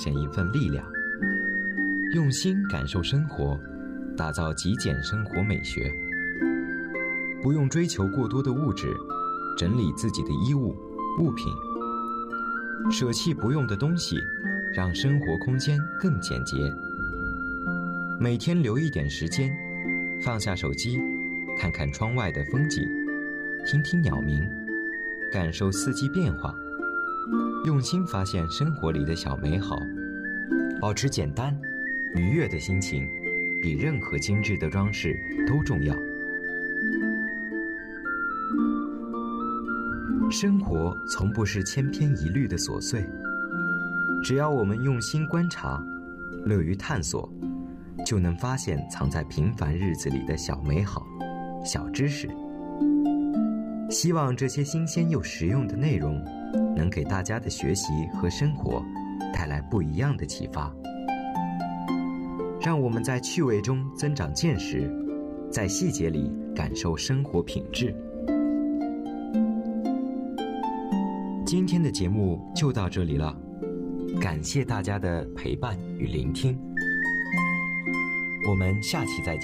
献一份力量，用心感受生活，打造极简生活美学。不用追求过多的物质，整理自己的衣物、物品，舍弃不用的东西，让生活空间更简洁。每天留一点时间，放下手机，看看窗外的风景，听听鸟鸣，感受四季变化，用心发现生活里的小美好，保持简单愉悦的心情，比任何精致的装饰都重要。生活从不是千篇一律的琐碎，只要我们用心观察，乐于探索，就能发现藏在平凡日子里的小美好、小知识。希望这些新鲜又实用的内容能给大家的学习和生活带来不一样的启发，让我们在趣味中增长见识，在细节里感受生活品质。今天的节目就到这里了，感谢大家的陪伴与聆听，我们下期再见。